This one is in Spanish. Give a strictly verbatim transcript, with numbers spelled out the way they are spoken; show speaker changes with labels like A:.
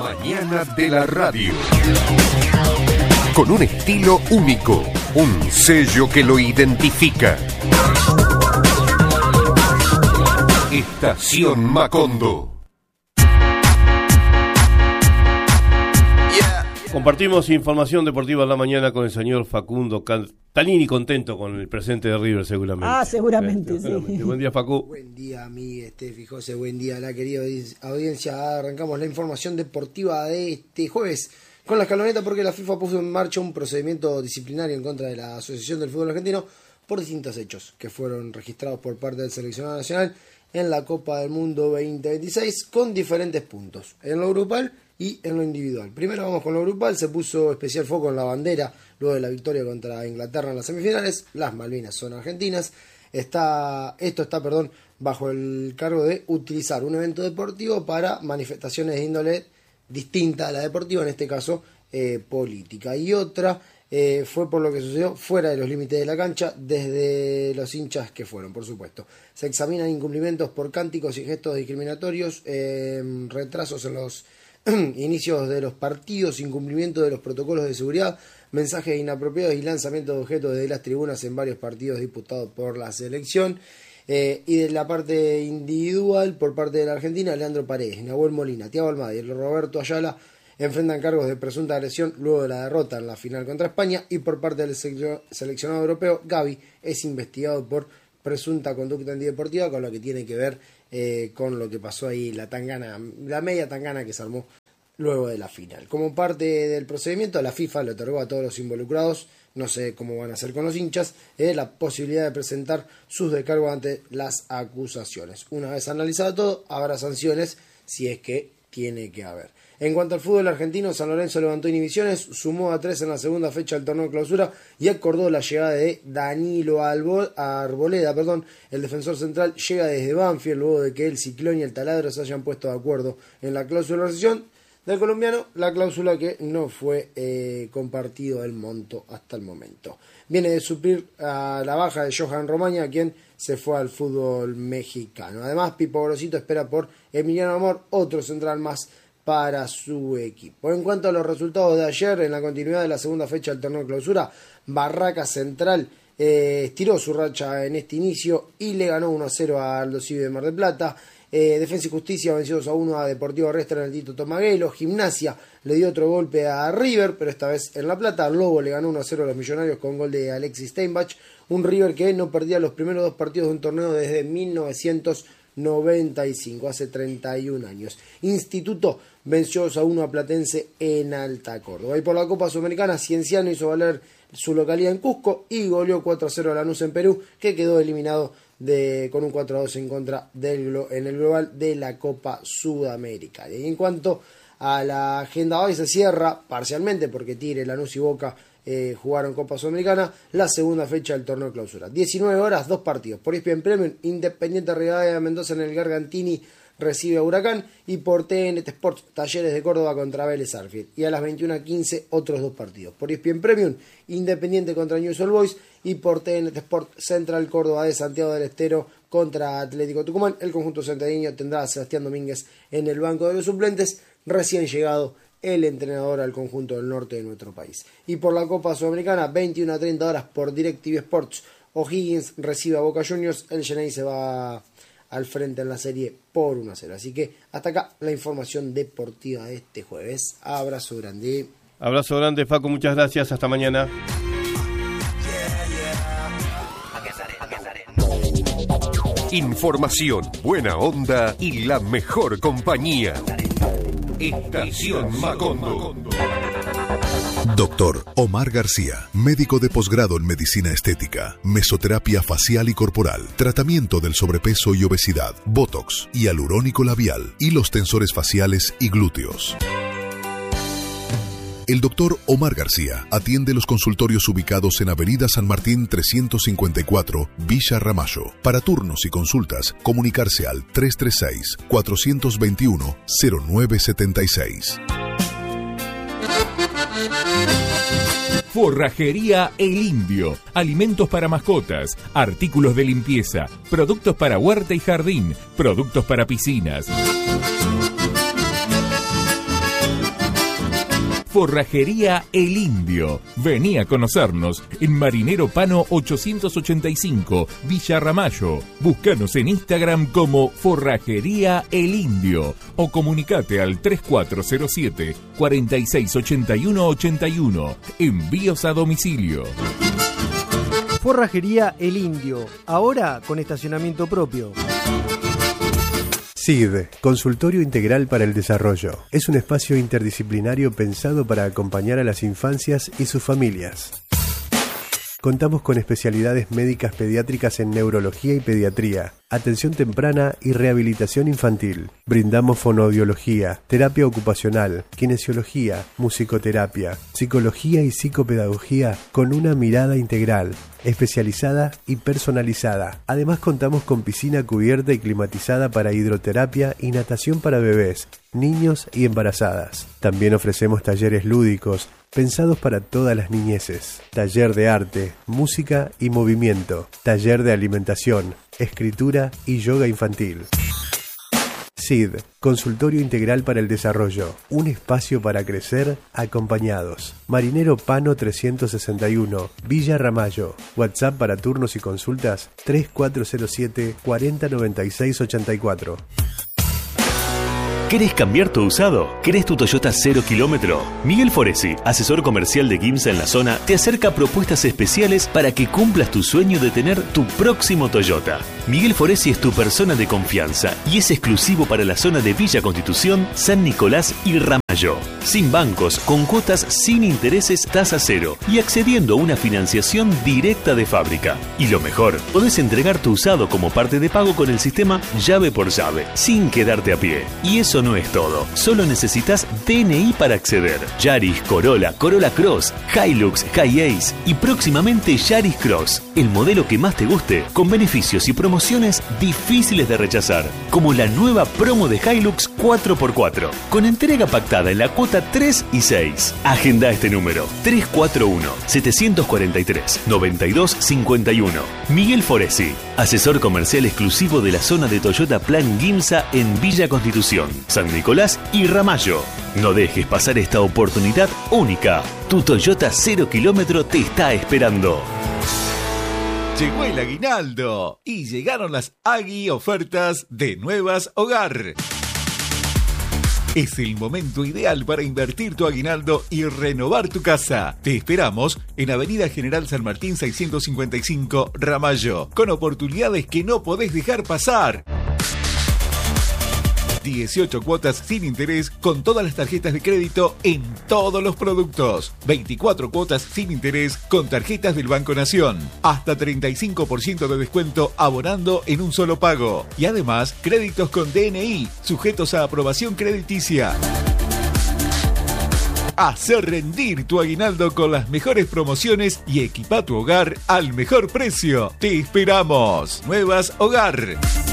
A: mañana de la radio. Con un estilo único, un sello que lo identifica. Estación Macondo.
B: Compartimos información deportiva en la mañana con el señor Facundo Cantalini, contento con el presente de River seguramente.
C: Ah, seguramente, eh, sí.
B: Seguramente. Buen día, Facu.
D: Buen día a mí, Estefi, José, buen día a la querida audiencia. Arrancamos la información deportiva de este jueves con la escaloneta porque la FIFA puso en marcha un procedimiento disciplinario en contra de la Asociación del Fútbol Argentino por distintos hechos que fueron registrados por parte del seleccionado nacional en la Copa del Mundo veinte veintiséis con diferentes puntos, en lo grupal y en lo individual. Primero vamos con lo grupal. Se puso especial foco en la bandera luego de la victoria contra Inglaterra en las semifinales. Las Malvinas son argentinas. Está, esto está perdón, bajo el cargo de utilizar un evento deportivo para manifestaciones de índole distinta a la deportiva, en este caso eh, política. Y otra eh, fue por lo que sucedió fuera de los límites de la cancha, desde los hinchas que fueron, por supuesto. Se examinan incumplimientos por cánticos y gestos discriminatorios, eh, retrasos en los inicios de los partidos, incumplimiento de los protocolos de seguridad, mensajes inapropiados y lanzamiento de objetos desde las tribunas en varios partidos disputados por la selección. Eh, y de la parte individual, por parte de la Argentina, Leandro Paredes, Nahuel Molina, Thiago Almada y Roberto Ayala enfrentan cargos de presunta agresión luego de la derrota en la final contra España. Y por parte del seleccionado europeo, Gavi es investigado por presunta conducta antideportiva, con lo que tiene que ver eh, con lo que pasó ahí, la tangana, la media tangana que se armó luego de la final. Como parte del procedimiento, la FIFA le otorgó a todos los involucrados, no sé cómo van a hacer con los hinchas, eh, la posibilidad de presentar sus descargos ante las acusaciones. Una vez analizado todo, habrá sanciones si es que tiene que haber. En cuanto al fútbol argentino, San Lorenzo levantó inhibiciones, sumó a tres en la segunda fecha del torneo de clausura y acordó la llegada de Danilo Arboleda. Perdón, el defensor central llega desde Banfield luego de que el Ciclón y el Taladro se hayan puesto de acuerdo en la cláusula de rescisión del colombiano, la cláusula que no fue eh, compartido el monto hasta el momento. Viene de suplir a la baja de Johan Romaña, quien se fue al fútbol mexicano. Además, Pipo Grosito espera por Emiliano Amor, otro central más para su equipo. En cuanto a los resultados de ayer, en la continuidad de la segunda fecha del torneo de clausura, Barraca Central eh, estiró su racha en este inicio y le ganó uno a cero a Aldo Civi de Mar del Plata. Eh, Defensa y Justicia venció dos a uno a Deportivo Restra en el Tito Tomaguelo. Gimnasia le dio otro golpe a River, pero esta vez en La Plata. Lobo le ganó uno a cero a los Millonarios con gol de Alexis Steinbach. Un River que no perdía los primeros dos partidos de un torneo desde mil novecientos noventa y cinco, hace treinta y un años. Instituto venció dos a uno a Platense en Alta Córdoba. Y por la Copa Sudamericana, Cienciano hizo valer su localidad en Cusco y goleó cuatro a cero a Lanús en Perú, que quedó eliminado de, con un cuatro a dos en contra del en el global de la Copa Sudamericana. Y en cuanto a la agenda, hoy se cierra parcialmente porque Tigre, Lanús y Boca Eh, jugaron Copa Sudamericana, la segunda fecha del torneo de clausura. diecinueve horas, dos partidos. Por E S P N Premium, Independiente Rivadavia de Mendoza en el Gargantini recibe a Huracán, y por T N T Sports, Talleres de Córdoba contra Vélez Sarsfield. Y a las veintiuna quince otros dos partidos. Por E S P N Premium, Independiente contra Newell's Old Boys, y por T N T Sports, Central Córdoba de Santiago del Estero contra Atlético Tucumán. El conjunto santiagueño tendrá a Sebastián Domínguez en el banco de los suplentes, recién llegado el entrenador al conjunto del norte de nuestro país. Y por la Copa Sudamericana, veintiuna a treinta horas por DirecTV Sports, O'Higgins recibe a Boca Juniors. El Genei se va al frente en la serie por uno a cero. Así que hasta acá la información deportiva de este jueves. Abrazo grande.
B: Abrazo grande, Facu, muchas gracias. Hasta mañana.
A: Información, buena onda y la mejor compañía. Estación Macondo.
E: Doctor Omar García, médico de posgrado en medicina estética, mesoterapia facial y corporal, tratamiento del sobrepeso y obesidad, botox, hialurónico labial, hilos tensores faciales y glúteos. El doctor Omar García atiende los consultorios ubicados en Avenida San Martín trescientos cincuenta y cuatro, Villa Ramallo. Para turnos y consultas, comunicarse al tres tres seis, cuatro dos uno, cero nueve siete seis.
F: Forrajería El Indio. Alimentos para mascotas, artículos de limpieza, productos para huerta y jardín, productos para piscinas. Forrajería El Indio. Vení a conocernos en Marinero Pano ochocientos ochenta y cinco, Villa Ramallo. Búscanos en Instagram como Forrajería El Indio o comunicate al tres cuatro cero siete, cuatro seis ocho uno ocho uno. Envíos a domicilio.
C: Forrajería El Indio, ahora con estacionamiento propio.
G: S I D, Consultorio Integral para el Desarrollo. Es un espacio interdisciplinario pensado para acompañar a las infancias y sus familias. Contamos con especialidades médicas pediátricas en neurología y pediatría, atención temprana y rehabilitación infantil. Brindamos fonoaudiología, terapia ocupacional, kinesiología, musicoterapia, psicología y psicopedagogía con una mirada integral, especializada y personalizada. Además contamos con piscina cubierta y climatizada para hidroterapia y natación para bebés, niños y embarazadas. También ofrecemos talleres lúdicos pensados para todas las niñeces. Taller de arte, música y movimiento. Taller de alimentación, escritura y yoga infantil. S I D, Consultorio Integral para el Desarrollo. Un espacio para crecer acompañados. Marinero Pano trescientos sesenta y uno, Villa Ramallo. WhatsApp para turnos y consultas tres cuatro cero siete, cuatro cero nueve seis ocho cuatro.
H: ¿Querés cambiar tu usado? ¿Querés tu Toyota cero kilómetro? Miguel Foresi, asesor comercial de GIMSA en la zona, te acerca propuestas especiales para que cumplas tu sueño de tener tu próximo Toyota. Miguel Foresi es tu persona de confianza y es exclusivo para la zona de Villa Constitución, San Nicolás y Ramallo. Sin bancos, con cuotas sin intereses, tasa cero y accediendo a una financiación directa de fábrica. Y lo mejor, podés entregar tu usado como parte de pago con el sistema llave por llave, sin quedarte a pie. Y eso no es todo, solo necesitas D N I para acceder. Yaris, Corolla, Corolla Cross, Hilux, Hi-Ace y próximamente Yaris Cross. El modelo que más te guste, con beneficios y promociones difíciles de rechazar, como la nueva promo de Hilux cuatro por cuatro, con entrega pactada en la cuota tres y seis. Agenda este número, tres cuatro uno, siete cuatro tres, nueve dos cinco uno. Miguel Foresi, asesor comercial exclusivo de la zona de Toyota Plan GIMSA en Villa Constitución, San Nicolás y Ramallo. No dejes pasar esta oportunidad única. Tu Toyota cero kilómetro te está esperando.
I: Llegó el aguinaldo y llegaron las Agui ofertas de Nuevas Hogar. Es el momento ideal para invertir tu aguinaldo y renovar tu casa. Te esperamos en Avenida General San Martín seiscientos cincuenta y cinco, Ramallo, con oportunidades que no podés dejar pasar. dieciocho cuotas sin interés con todas las tarjetas de crédito en todos los productos. veinticuatro cuotas sin interés con tarjetas del Banco Nación. Hasta treinta y cinco por ciento de descuento abonando en un solo pago. Y además, créditos con D N I, sujetos a aprobación crediticia. Hacer rendir tu aguinaldo con las mejores promociones y equipa tu hogar al mejor precio. Te esperamos. Nuevas Hogar.